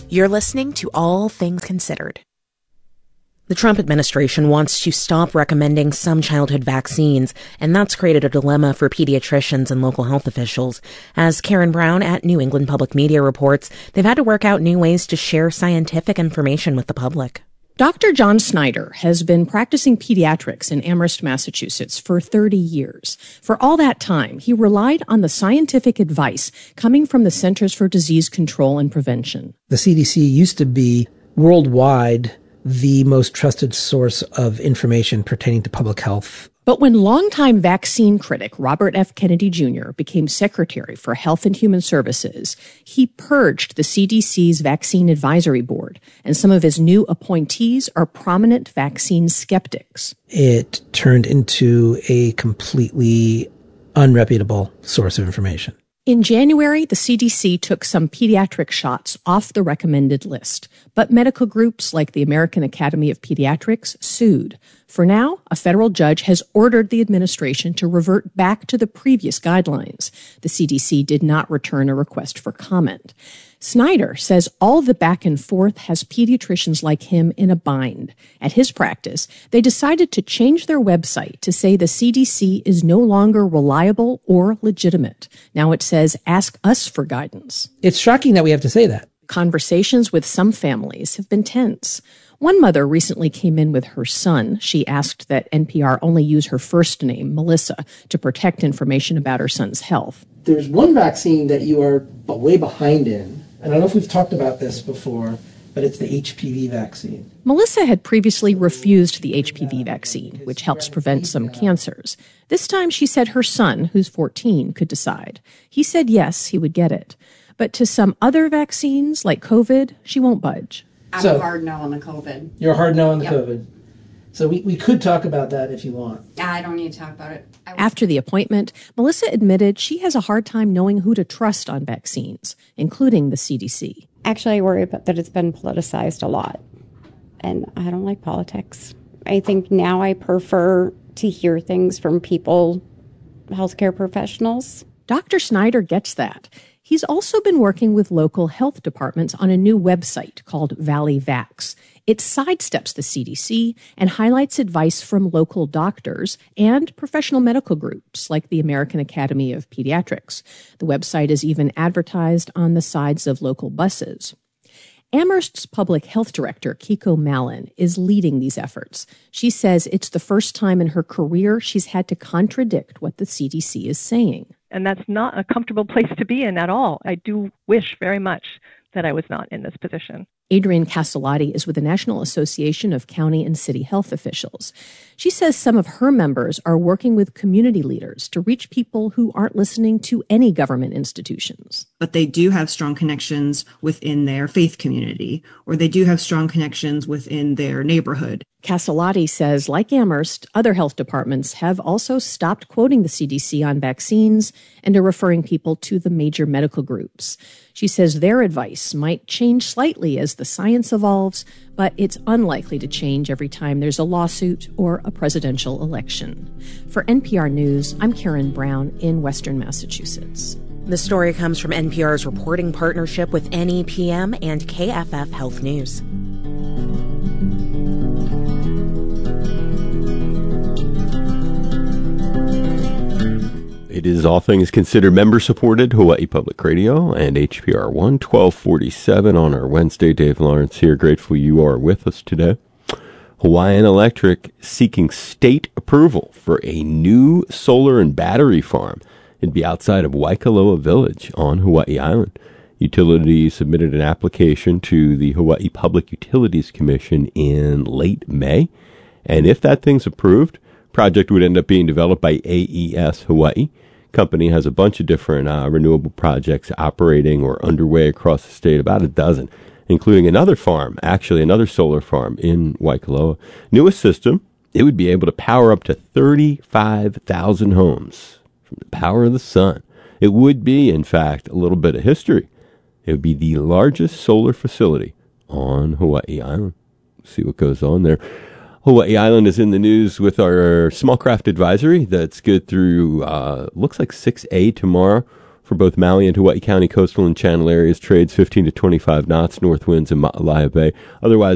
You're listening to All Things Considered. The Trump administration wants to stop recommending some childhood vaccines, and that's created a dilemma for pediatricians and local health officials. As Karen Brown at New England Public Media reports, they've had to work out new ways to share scientific information with the public. Dr. John Snyder has been practicing pediatrics in Amherst, Massachusetts for 30 years. For all that time, he relied on the scientific advice coming from the Centers for Disease Control and Prevention. The CDC used to be worldwide the most trusted source of information pertaining to public health. But when longtime vaccine critic Robert F. Kennedy Jr. became Secretary for Health and Human Services, he purged the CDC's Vaccine Advisory Board, and some of his new appointees are prominent vaccine skeptics. It turned into a completely unreputable source of information. In January, the CDC took some pediatric shots off the recommended list, but medical groups like the American Academy of Pediatrics sued. For now, a federal judge has ordered the administration to revert back to the previous guidelines. The CDC did not return a request for comment. Snyder says all the back and forth has pediatricians like him in a bind. At his practice, they decided to change their website to say the CDC is no longer reliable or legitimate. Now it says, ask us for guidance. It's shocking that we have to say that. Conversations with some families have been tense. One mother recently came in with her son. She asked that NPR only use her first name, Melissa, to protect information about her son's health. There's one vaccine that you are way behind in. I don't know if we've talked about this before, but it's the HPV vaccine. Melissa had previously refused the HPV vaccine, which helps prevent some cancers. This time she said her son, who's 14, could decide. He said yes, he would get it. But to some other vaccines, like COVID, she won't budge. I'm a hard no on the COVID. You're a hard no on the COVID. So we could talk about that if you want. I don't need to talk about it. After the appointment, Melissa admitted she has a hard time knowing who to trust on vaccines, including the CDC. Actually, I worry about that it's been politicized a lot, and I don't like politics. I think now I prefer to hear things from people, healthcare professionals. Dr. Snyder gets that. He's also been working with local health departments on a new website called Valley Vax. It sidesteps the CDC and highlights advice from local doctors and professional medical groups like the American Academy of Pediatrics. The website is even advertised on the sides of local buses. Amherst's public health director, Kiko Mallon, is leading these efforts. She says it's the first time in her career she's had to contradict what the CDC is saying. And that's not a comfortable place to be in at all. I do wish very much that I was not in this position. Adrienne Castellati is with the National Association of County and City Health Officials. She says some of her members are working with community leaders to reach people who aren't listening to any government institutions. But they do have strong connections within their faith community, or they do have strong connections within their neighborhood. Castellati says, like Amherst, other health departments have also stopped quoting the CDC on vaccines and are referring people to the major medical groups. She says their advice might change slightly as the science evolves, but it's unlikely to change every time there's a lawsuit or a presidential election. For NPR News, I'm Karen Brown in Western Massachusetts. The story comes from NPR's reporting partnership with NEPM and KFF Health News. It is All Things Considered member-supported Hawaii Public Radio and HPR 1247 on our Wednesday. Dave Lawrence here. Grateful you are with us today. Hawaiian Electric seeking state approval for a new solar and battery farm. It'd be outside of Waikoloa Village on Hawaii Island. Utility submitted an application to the Hawaii Public Utilities Commission in late May. And if that thing's approved, project would end up being developed by AES Hawaii. Company has a bunch of different renewable projects operating or underway across the state, about a dozen, including another farm, actually another solar farm in Waikoloa. Newest system, it would be able to power up to 35,000 homes from the power of the sun. It would be, in fact, a little bit of history. It would be the largest solar facility on Hawaii Island. See what goes on there. Hawaii Island is in the news with our small craft advisory that's good through, looks like 6A tomorrow For both Maui and Hawaii County coastal and channel areas, trades 15 to 25 knots, north winds in Maalaea Bay. Otherwise,